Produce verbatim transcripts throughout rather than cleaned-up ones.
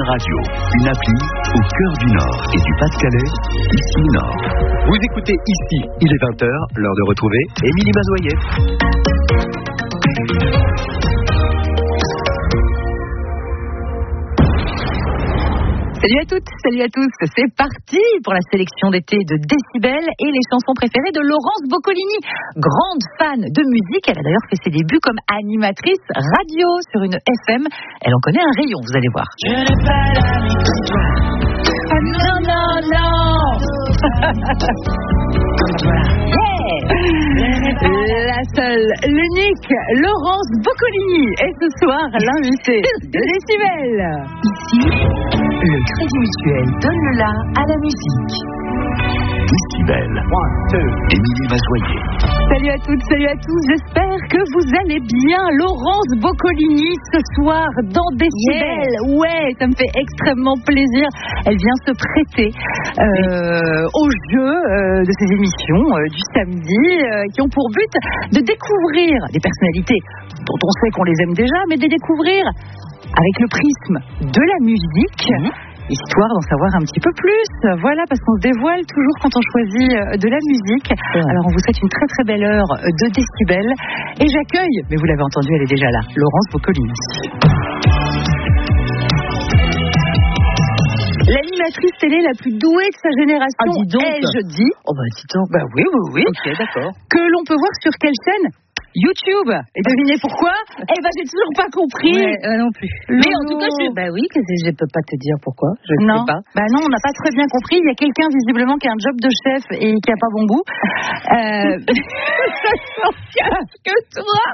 Radio, une appli au cœur du Nord et du Pas-de-Calais, ici Nord. Vous écoutez ici, il est vingt heures, l'heure de retrouver Émilie Mazoyer. Salut à toutes, salut à tous, c'est parti pour la sélection d'été de Décibel et les chansons préférées de Laurence Boccolini. Grande fan de musique, elle a d'ailleurs fait ses débuts comme animatrice radio sur une F M. Elle en connaît un rayon, vous allez voir. Je n'ai pas l'ami comme toi. Ah non, non, non. Yeah. La seule, l'unique Laurence Boccolini est ce soir l'invitée de Décibel. Ici, le Crédit Mutuel donne le la à la musique. Décibel. Émilie Mazoyer. Salut à toutes, salut à tous. J'espère que vous allez bien. Laurence Boccolini ce soir dans Décibel. Yeah. Ouais, ça me fait extrêmement plaisir. Elle vient se prêter euh, au jeu euh, de ces émissions euh, du samedi euh, qui ont pour but de découvrir des personnalités dont on sait qu'on les aime déjà, mais de les découvrir avec le prisme de la musique. Mmh. Histoire d'en savoir un petit peu plus. Voilà, parce qu'on se dévoile toujours quand on choisit de la musique. Ouais. Alors, on vous souhaite une très très belle heure de Décibel. Et j'accueille, mais vous l'avez entendu, elle est déjà là, Laurence Boccolini. L'animatrice télé la plus douée de sa génération, ah, dis donc. Ai-je dit. Oh bah dis donc. Bah oui, oui, oui. Ok, d'accord. Que l'on peut voir sur quelle chaîne ? YouTube. Et devinez pourquoi ? Eh ben, j'ai toujours pas compris. Ouais, euh, non plus. Loulou. Mais en tout cas, je... bah oui, que je peux pas te dire pourquoi. Je ne sais pas. Bah non, on n'a pas très bien compris. Il y a quelqu'un visiblement qui a un job de chef et qui a pas bon goût. Euh... ça n'engage que toi.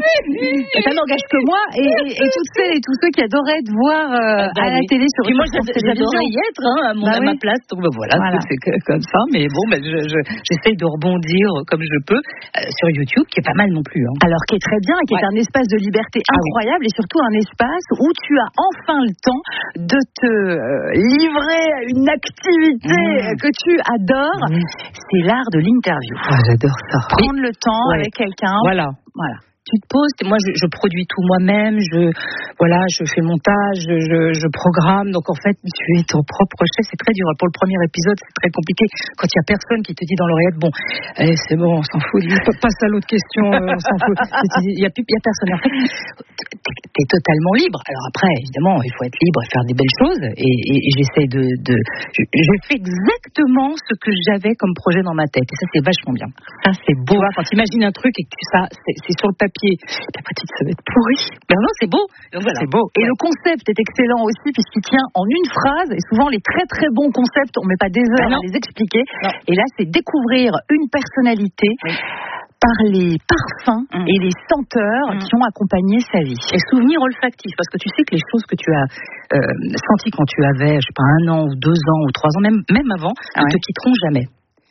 Ça n'engage que moi et, et, et toutes celles et tous ceux qui adoraient te voir euh, bah, à la télé sur une télévision. Moi, j'adorais y être hein, à, mon, bah, à oui. ma place. Donc bah, voilà, voilà. C'est que, comme ça. Mais bon, bah, je, je, j'essaye de rebondir comme je peux euh, sur YouTube, qui est pas mal non plus. Hein. Alors, qui est très bien, qui ouais. est un espace de liberté incroyable, ah oui. et surtout un espace où tu as enfin le temps de te euh, livrer à une activité mmh. que tu adores. Mmh. C'est l'art de l'interview. Ah, j'adore ça. Prendre le temps ouais. avec quelqu'un. Voilà. Voilà. Tu te poses, moi je, je produis tout moi-même, je voilà, je fais montage, je, je, je programme, donc en fait tu es ton propre chef, c'est très dur. Pour le premier épisode, c'est très compliqué quand il y a personne qui te dit dans l'oreillette, bon, allez, c'est bon, on s'en fout, passe à l'autre question, on s'en fout. Il y a plus, il y a personne. En fait, t'es, t'es totalement libre. Alors après, évidemment, il faut être libre et faire des belles choses, et, et, et j'essaie de, de je, je fais exactement ce que j'avais comme projet dans ma tête, et ça c'est vachement bien. Ça c'est beau. Tu vois, quand tu imagines un truc et que tu ça, c'est, c'est sur le papier. Et après, tu te ça va être pourri. Ben non, c'est beau. Donc, voilà. C'est beau. Et ouais. le concept est excellent aussi, puisqu'il tient en une phrase. Et souvent, les très très bons concepts, on ne met pas des heures ben à les expliquer. Non. Et là, c'est découvrir une personnalité oui. par les parfums mmh. et les senteurs mmh. qui ont accompagné sa vie. Et souvenirs olfactifs, parce que tu sais que les choses que tu as euh, senties quand tu avais, je sais pas, un an ou deux ans ou trois ans, même, même avant, ah ouais. ne te quitteront jamais.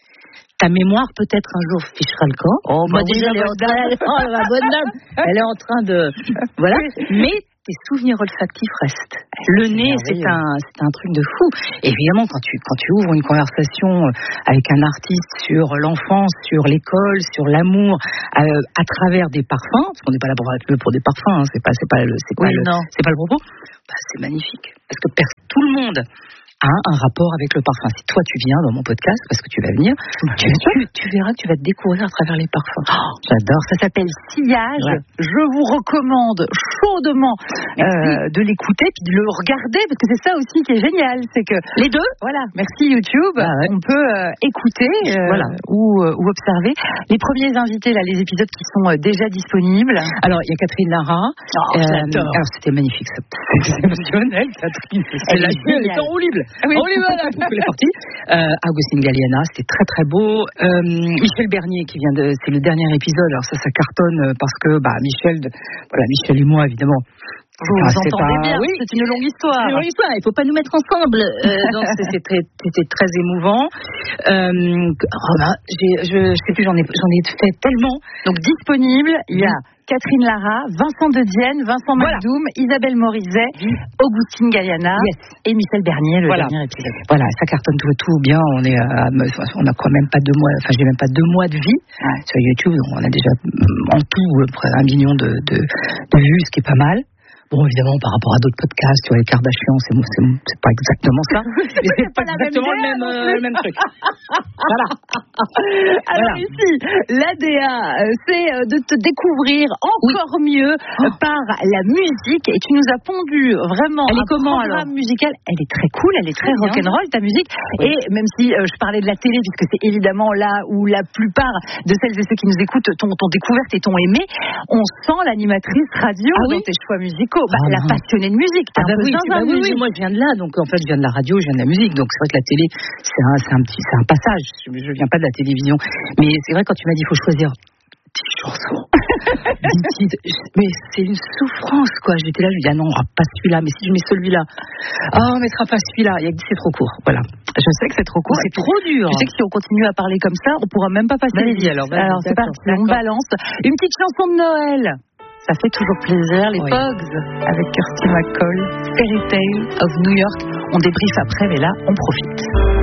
Ta mémoire peut-être un jour fichera le camp. Oh, bah moi oui, déjà, elle est, en train, oh, la bonne dame, elle est en train de, voilà. Mais tes souvenirs olfactifs restent. Le nez, c'est un, c'est un truc de fou. Et évidemment, quand tu, quand tu ouvres une conversation avec un artiste sur l'enfance, sur l'école, sur l'amour, euh, à travers des parfums, parce qu'on n'est pas là pour être pour des parfums, hein, c'est pas, c'est pas le, c'est pas oui, le, non. c'est pas le propos. Bah, c'est magnifique, parce que tout le monde a un rapport avec le parfum. Si toi tu viens dans mon podcast, parce que tu vas venir, tu, tu, tu verras que tu vas te découvrir à travers les parfums. Oh, j'adore. Ça s'appelle Sillage. Ouais. Je vous recommande chaudement euh, de l'écouter puis de le regarder, parce que c'est ça aussi qui est génial, c'est que les deux. Voilà. Merci YouTube. Ah ouais. On peut euh, écouter euh, voilà. ou, euh, ou observer les premiers invités là, les épisodes qui sont euh, déjà disponibles. Alors il y a Catherine Lara. Oh, euh, alors c'était magnifique, c'est exceptionnel. Catherine, elle, elle est enroulée. Oui. Oh, les voilà, elle est partie. Euh, Agustin Galliana, c'était très très beau. Euh, Michel Bernier qui vient de, c'est le dernier épisode. Alors ça, ça cartonne parce que bah Michel, de, voilà Michel et moi évidemment. Vous vous entendez pas... bien, oui. C'est une longue histoire. C'est une longue histoire, il ne faut pas nous mettre ensemble. Euh, donc c'était très, c'était très émouvant. Euh, oh bah, j'ai, je ne sais plus, j'en ai, j'en ai fait tellement. Donc disponible, il y a Catherine Lara, Vincent De Dienne, Vincent voilà. Macdoum, Isabelle Morizet, oui. Augustine Galliana yes. et Michel Bernier, le voilà. dernier épisode. Voilà, ça cartonne tout, tout bien. On est, à, on a quand même pas deux mois, enfin j'ai même pas deux mois de vie ouais. sur YouTube. On a déjà en tout près un million de, de, de vues, ce qui est pas mal. Bon, évidemment, par rapport à d'autres podcasts, tu vois, les Kardashians, c'est, c'est, c'est pas exactement ça. Mais c'est pas, pas exactement le même, euh, le même truc. Voilà. Alors voilà. Ici, l'A D A, c'est de te découvrir encore oui. mieux oh. par la musique. Et tu nous as pondu vraiment elle un est comment, programme alors musical. Elle est très cool, elle est très, très rock'n'roll, ta musique. Oui. Et même si euh, je parlais de la télé, puisque c'est évidemment là où la plupart de celles et ceux qui nous écoutent t'ont, t'ont découverte et t'ont aimé, on sent l'animatrice radio ah, dans oui tes choix musicaux. Bah, ah, la passionnée de musique. T'es ah, un bah peu oui, bah oui, oui, moi je viens de là, donc en fait je viens de la radio, je viens de la musique, donc c'est vrai que la télé, c'est un, c'est un petit, c'est un passage. Je, je viens pas de la télévision, mais c'est vrai quand tu m'as dit il faut choisir dix chansons, mais c'est une souffrance quoi. J'étais là, je me dis ah non, pas celui-là, mais si je mets celui-là, oh on mettra pas celui-là. Il y a que c'est trop court, voilà. Je sais que c'est trop court, c'est trop dur. Je sais que si on continue à parler comme ça, on pourra même pas passer les vies. Alors, alors c'est parti, on balance une petite chanson de Noël. Ça fait toujours plaisir. Les oui. Pogs avec Kirsty McCall, Fairy Tale of New York. On débriefe après, mais là, on profite.